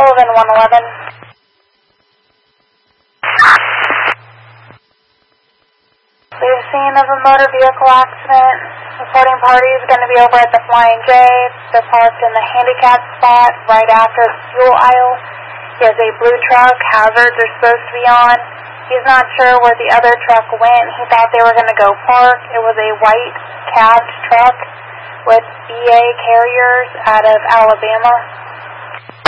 Sullivan 111. We have seen of a motor vehicle accident. Reporting party is going to be over at the Flying J. They're parked in the handicap spot right after the fuel aisle. He has a blue truck. Hazards are supposed to be on. He's not sure where the other truck went. He thought they were going to go park. It was a white cabbed truck with BA carriers out of Alabama.